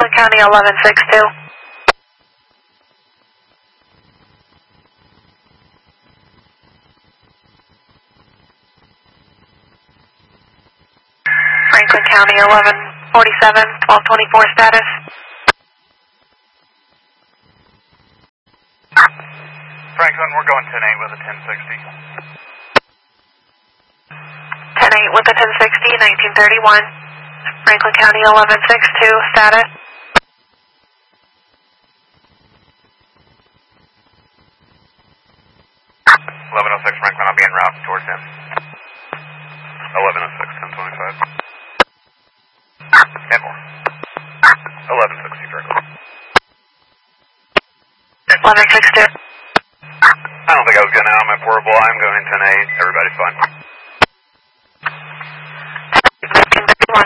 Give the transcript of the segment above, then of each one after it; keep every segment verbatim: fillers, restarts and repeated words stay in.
Franklin County eleven six two. Franklin County eleven forty-seven, twelve twenty-four status. Franklin, we're going ten eight with a ten sixty. ten eight with a ten sixty, nineteen thirty-one. Franklin County eleven six two, status. eleven oh six Franklin, I'll be en route towards him. eleven oh six, ten twenty-five. And more. eleven sixty Franklin. eleven six two. I don't think I was going out. I'm at portable. I'm going ten eight. Everybody's fine. nineteen thirty-one.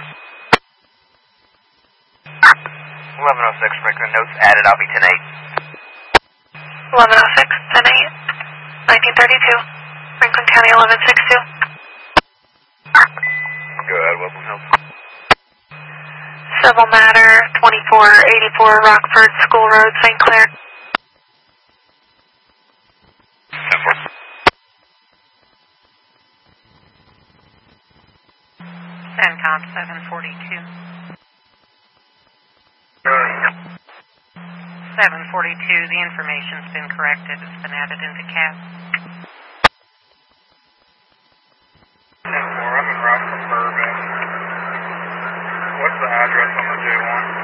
eleven oh six Franklin, notes added. I'll be ten eight. eleven oh six, ten eight, nineteen thirty-two. Franklin County eleven six two. Go ahead, Wilson Hills. Civil matter, twenty-four eighty-four Rockford School Road, Saint Clair. ten four. CENTCOM seven forty-two. seven forty-two, the information's been corrected. It's been added into C A S. ten four, I'm en route for Bourbon. What's the address on the J one?